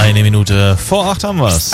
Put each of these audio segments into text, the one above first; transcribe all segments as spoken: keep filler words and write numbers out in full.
Eine Minute vor acht haben wir's.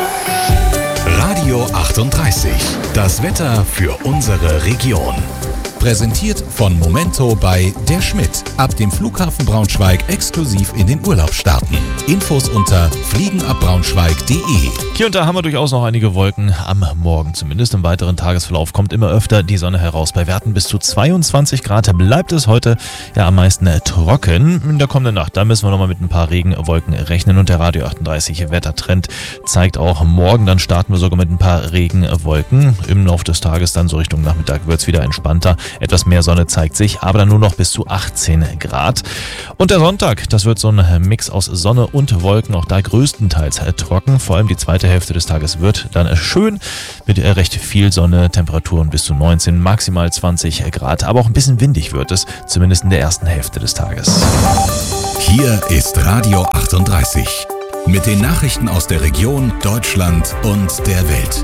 Radio achtunddreißig. Das Wetter für unsere Region. Präsentiert von Momento bei Der Schmidt. Ab dem Flughafen Braunschweig exklusiv in den Urlaub starten. Infos unter fliegenabbraunschweig punkt de. Hier und da haben wir durchaus noch einige Wolken am Morgen. Zumindest im weiteren Tagesverlauf kommt immer öfter die Sonne heraus. Bei Werten bis zu zweiundzwanzig Grad bleibt es heute ja am meisten trocken. In der kommenden Nacht, da müssen wir nochmal mit ein paar Regenwolken rechnen. Und der Radio achtunddreißig Wettertrend zeigt auch morgen, dann starten wir sogar mit ein paar Regenwolken. Im Laufe des Tages dann so Richtung Nachmittag wird es wieder entspannter. Etwas mehr Sonne zeigt sich, aber dann nur noch bis zu achtzehn Grad. Und der Sonntag, das wird so ein Mix aus Sonne und Wolken, auch da größtenteils trocken. Vor allem die zweite Hälfte des Tages wird dann schön mit recht viel Sonne, Temperaturen bis zu neunzehn, maximal zwanzig Grad. Aber auch ein bisschen windig wird es, zumindest in der ersten Hälfte des Tages. Hier ist Radio achtunddreißig mit den Nachrichten aus der Region, Deutschland und der Welt.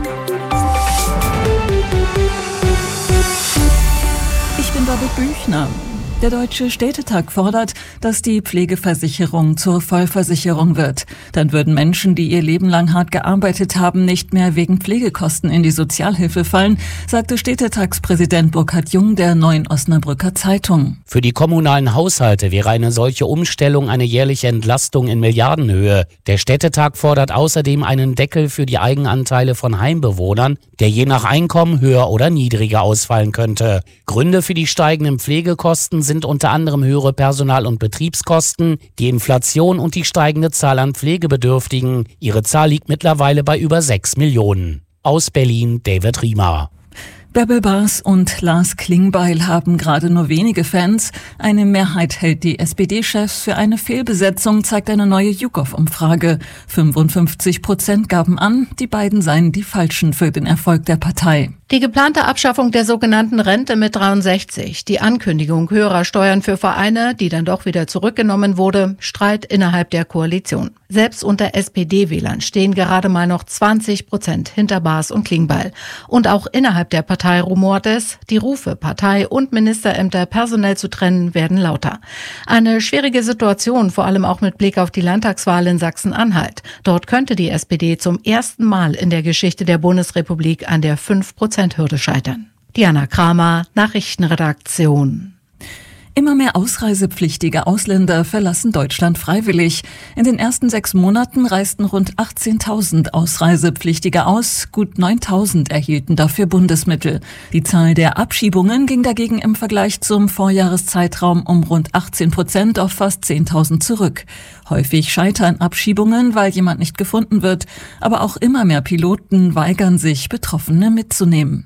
Ich bin Barbara Büchner. Der Deutsche Städtetag fordert, dass die Pflegeversicherung zur Vollversicherung wird. Dann würden Menschen, die ihr Leben lang hart gearbeitet haben, nicht mehr wegen Pflegekosten in die Sozialhilfe fallen, sagte Städtetagspräsident Burkhard Jung der Neuen Osnabrücker Zeitung. Für die kommunalen Haushalte wäre eine solche Umstellung eine jährliche Entlastung in Milliardenhöhe. Der Städtetag fordert außerdem einen Deckel für die Eigenanteile von Heimbewohnern, der je nach Einkommen höher oder niedriger ausfallen könnte. Gründe für die steigenden Pflegekosten sind sind unter anderem höhere Personal- und Betriebskosten, die Inflation und die steigende Zahl an Pflegebedürftigen. Ihre Zahl liegt mittlerweile bei über sechs Millionen. Aus Berlin, David Riemer. Bärbel Baas und Lars Klingbeil haben gerade nur wenige Fans. Eine Mehrheit hält die S P D-Chefs für eine Fehlbesetzung, zeigt eine neue YouGov-Umfrage. fünfundfünfzig Prozent gaben an, die beiden seien die Falschen für den Erfolg der Partei. Die geplante Abschaffung der sogenannten Rente mit dreiundsechzig, die Ankündigung höherer Steuern für Vereine, die dann doch wieder zurückgenommen wurde, Streit innerhalb der Koalition. Selbst unter S P D-Wählern stehen gerade mal noch zwanzig Prozent hinter Baas und Klingbeil. Und auch innerhalb der Partei rumort es, die Rufe, Partei und Ministerämter personell zu trennen, werden lauter. Eine schwierige Situation, vor allem auch mit Blick auf die Landtagswahl in Sachsen-Anhalt. Dort könnte die S P D zum ersten Mal in der Geschichte der Bundesrepublik an der fünf Prozent Hürde scheitern. Diana Kramer, Nachrichtenredaktion. Immer mehr ausreisepflichtige Ausländer verlassen Deutschland freiwillig. In den ersten sechs Monaten reisten rund achtzehntausend Ausreisepflichtige aus, gut neuntausend erhielten dafür Bundesmittel. Die Zahl der Abschiebungen ging dagegen im Vergleich zum Vorjahreszeitraum um rund achtzehn Prozent auf fast zehntausend zurück. Häufig scheitern Abschiebungen, weil jemand nicht gefunden wird, aber auch immer mehr Piloten weigern sich, Betroffene mitzunehmen.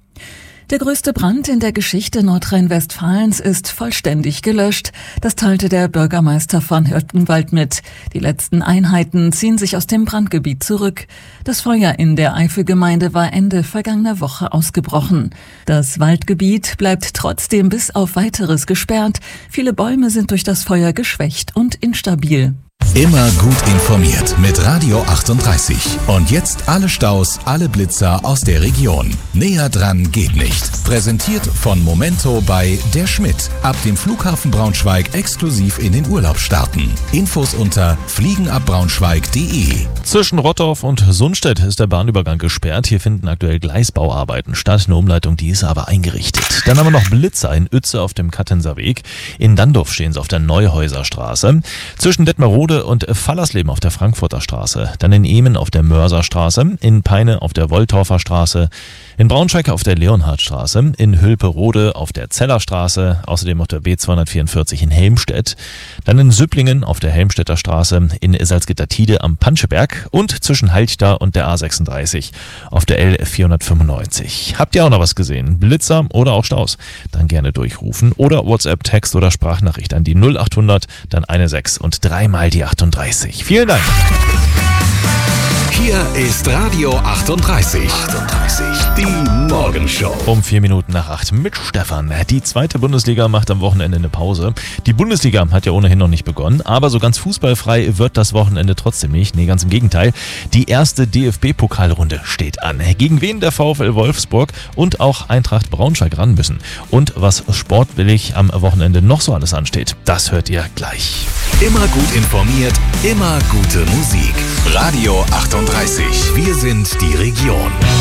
Der größte Brand in der Geschichte Nordrhein-Westfalens ist vollständig gelöscht. Das teilte der Bürgermeister von Hürtgenwald mit. Die letzten Einheiten ziehen sich aus dem Brandgebiet zurück. Das Feuer in der Eifelgemeinde war Ende vergangener Woche ausgebrochen. Das Waldgebiet bleibt trotzdem bis auf Weiteres gesperrt. Viele Bäume sind durch das Feuer geschwächt und instabil. Immer gut informiert mit Radio achtunddreißig. Und jetzt alle Staus, alle Blitzer aus der Region. Näher dran geht nicht. Präsentiert von Momento bei Der Schmidt. Ab dem Flughafen Braunschweig exklusiv in den Urlaub starten. Infos unter fliegenabbraunschweig punkt de. Zwischen Rottorf und Sundstedt ist der Bahnübergang gesperrt. Hier finden aktuell Gleisbauarbeiten statt. Eine Umleitung, die ist aber eingerichtet. Dann haben wir noch Blitzer in Uetze auf dem Kattenser Weg. In Dandorf stehen sie auf der Neuhäuserstraße. Zwischen Detmerode und Fallersleben auf der Frankfurter Straße. Dann in Ehmen auf der Mörserstraße. In Peine auf der Wolltorfer Straße. In Braunschweig auf der Leonhardstraße. In Hülperode auf der Zellerstraße. Außerdem auf der B zweihundertvierundvierzig in Helmstedt. Dann in Süpplingen auf der Helmstedter Straße. In Salzgitter-Tide am Panscheberg. Und zwischen Halchda und der A sechsunddreißig auf der L vierhundertfünfundneunzig. Habt ihr auch noch was gesehen? Blitzer oder auch Staus? Dann gerne durchrufen oder WhatsApp, Text oder Sprachnachricht an die null achthundert, dann eine sechs und dreimal die achtunddreißig. Vielen Dank. Hier ist Radio achtunddreißig. achtunddreißig. Die Morgenshow. Um vier Minuten nach acht mit Stefan. Die zweite Bundesliga macht am Wochenende eine Pause. Die Bundesliga hat ja ohnehin noch nicht begonnen, aber so ganz fußballfrei wird das Wochenende trotzdem nicht. Nee, ganz im Gegenteil. Die erste D F B-Pokalrunde steht an. Gegen wen der VfL Wolfsburg und auch Eintracht Braunschweig ran müssen. Und was sportbillig am Wochenende noch so alles ansteht, das hört ihr gleich. Immer gut informiert, immer gute Musik. Radio achtunddreißig. Wir sind die Region.